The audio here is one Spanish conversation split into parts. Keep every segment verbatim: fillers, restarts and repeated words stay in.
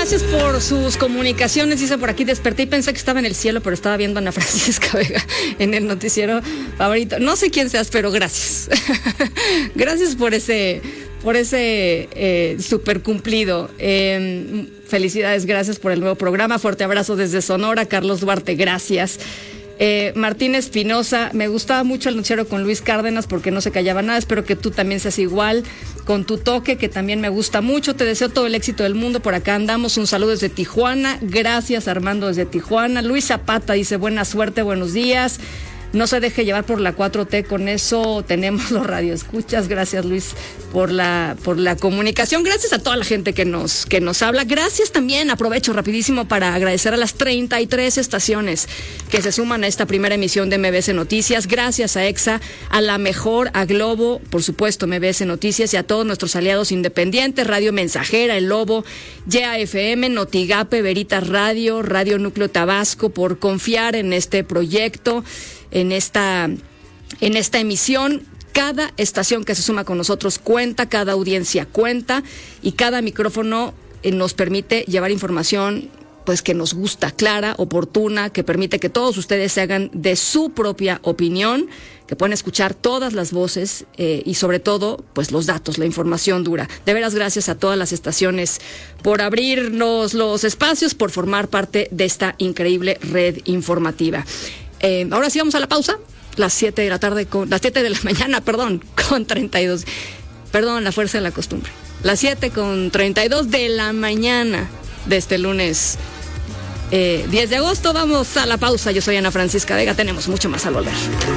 gracias por sus comunicaciones. Dice por aquí, desperté y pensé que estaba en el cielo, pero estaba viendo a Ana Francisca Vega en el noticiero favorito. No sé quién seas, pero gracias. Gracias por ese, por ese eh, super cumplido. Eh, felicidades, gracias por el nuevo programa. Fuerte abrazo desde Sonora. Carlos Duarte, gracias. Eh, Martín Espinosa, me gustaba mucho el noticiero con Luis Cárdenas porque no se callaba nada. Espero que tú también seas igual con tu toque, que también me gusta mucho. Te deseo todo el éxito del mundo. Por acá andamos. Un saludo desde Tijuana. Gracias, Armando, desde Tijuana. Luis Zapata dice, buena suerte, buenos días. No se deje llevar por la cuatro T, con eso tenemos los radioescuchas. Gracias, Luis, por la por la comunicación. Gracias a toda la gente que nos que nos habla. Gracias también, aprovecho rapidísimo para agradecer a las treinta y tres estaciones que se suman a esta primera emisión de M B S Noticias. Gracias a EXA, a La Mejor, a Globo, por supuesto, M B S Noticias, y a todos nuestros aliados independientes, Radio Mensajera, El Lobo, Y A F M, Notigape, Veritas Radio, Radio Núcleo Tabasco, por confiar en este proyecto, en esta, en esta emisión. Cada estación que se suma con nosotros cuenta, cada audiencia cuenta, y cada micrófono eh, nos permite llevar información pues que nos gusta, clara, oportuna, que permite que todos ustedes se hagan de su propia opinión, que puedan escuchar todas las voces eh, y sobre todo pues los datos, la información dura. De veras, gracias a todas las estaciones por abrirnos los espacios, por formar parte de esta increíble red informativa. Eh, ahora sí vamos a la pausa, las siete de la tarde, con, las siete de la mañana, perdón, con treinta y dos, perdón, la fuerza de la costumbre, las siete con treinta y dos de la mañana de este lunes eh, diez de agosto. Vamos a la pausa. Yo soy Ana Francisca Vega, tenemos mucho más al volver.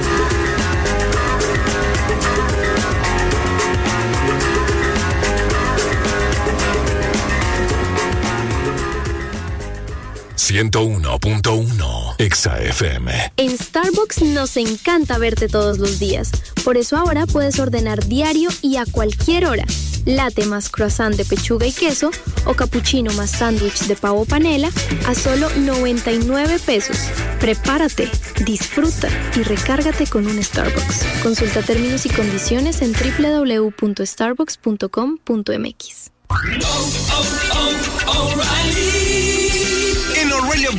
ciento uno punto uno Exa F M. En Starbucks nos encanta verte todos los días. Por eso ahora puedes ordenar diario y a cualquier hora. Latte más croissant de pechuga y queso o cappuccino más sándwich de pavo panela a solo noventa y nueve pesos. Prepárate, disfruta y recárgate con un Starbucks. Consulta términos y condiciones en doble u doble u doble u punto starbucks punto com punto m x. Oh, oh, oh, O'Reilly.